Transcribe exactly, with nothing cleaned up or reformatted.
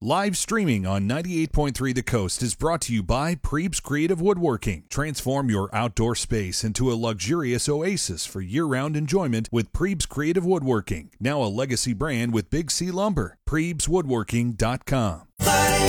Live streaming on ninety-eight point three The Coast is brought to you by Prebes Creative Woodworking. Transform your outdoor space into a luxurious oasis for year-round enjoyment with Prebes Creative Woodworking. Now a legacy brand with Big C Lumber. Prebes Woodworking dot com. Life